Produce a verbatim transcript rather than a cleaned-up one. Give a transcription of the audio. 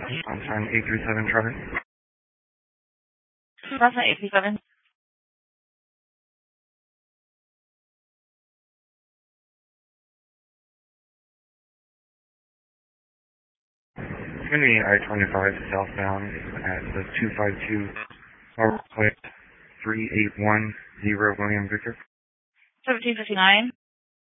I'm sorry, eight three seven Charlie. That's not eight three seven. It's going to be I twenty-five southbound at the two five two Northwest three eight one zero William Victor. seventeen fifty-nine.